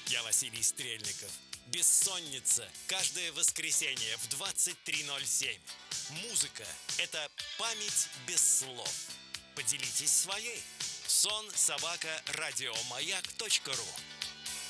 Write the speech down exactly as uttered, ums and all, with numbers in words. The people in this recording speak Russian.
Я Василий Стрельников. Бессонница. Каждое воскресенье в двадцать три ноль семь. Музыка – это память без слов. Поделитесь своей. сон собака радиомаяк точка ру.